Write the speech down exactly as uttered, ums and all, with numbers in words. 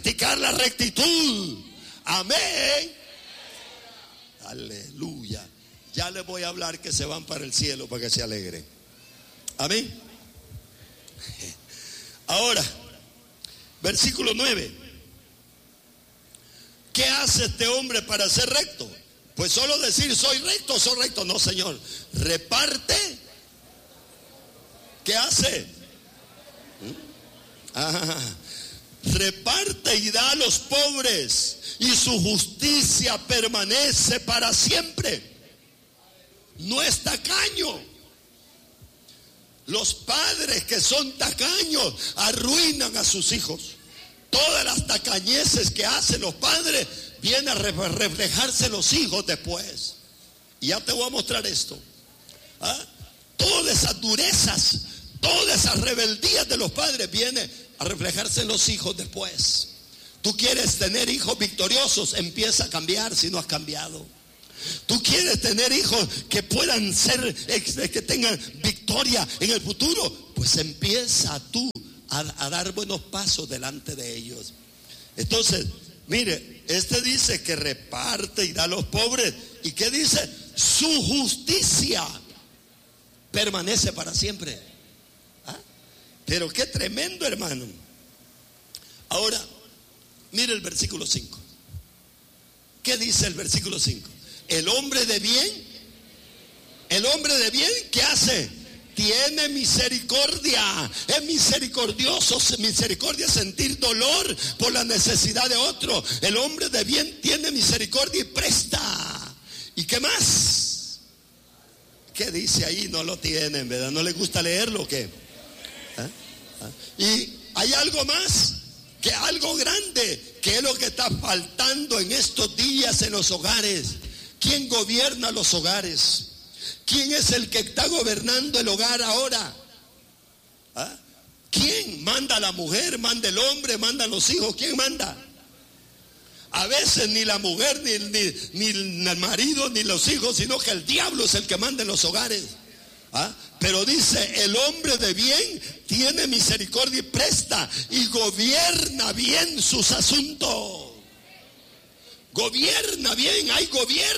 practicar la rectitud. Amén. Aleluya. Ya les voy a hablar que se van para el cielo para que se alegren. Amén. Ahora, versículo nueve. ¿Qué hace este hombre para ser recto? Pues solo decir soy recto, soy recto. No, Señor. Reparte. ¿Qué hace? Ah, reparte y da a los pobres, y su justicia permanece para siempre. No es tacaño. Los padres que son tacaños arruinan a sus hijos. Todas las tacañeces que hacen los padres vienen a reflejarse en los hijos después. Y ya te voy a mostrar esto. ¿Ah? Todas esas durezas, todas esas rebeldías de los padres vienen a reflejarse en los hijos después. Tú quieres tener hijos victoriosos, empieza a cambiar si no has cambiado. Tú quieres tener hijos que puedan ser, que tengan victoria en el futuro, pues empieza tú a, a dar buenos pasos delante de ellos. Entonces, mire, este dice que reparte y da a los pobres. ¿Y qué dice? Su justicia permanece para siempre. ¿Ah? Pero qué tremendo, hermano. Ahora, mire el versículo cinco. ¿Qué dice el versículo cinco? El hombre de bien, el hombre de bien, ¿qué hace? Tiene misericordia, es misericordioso, misericordia, sentir dolor por la necesidad de otro. El hombre de bien tiene misericordia y presta. ¿Y qué más? ¿Qué dice ahí? No lo tienen, ¿verdad? ¿No les gusta leerlo o qué? ¿Ah? ¿Ah? Y hay algo más, que algo grande, que es lo que está faltando en estos días en los hogares. ¿Quién gobierna los hogares? ¿Quién es el que está gobernando el hogar ahora? ¿Ah? ¿Quién manda? La mujer, manda el hombre, mandan los hijos. ¿Quién manda? A veces ni la mujer, ni, ni, ni el marido, ni los hijos, sino que el diablo es el que manda en los hogares. ¿Ah? Pero dice, el hombre de bien tiene misericordia y presta y gobierna bien sus asuntos. Gobierna bien, hay gobierno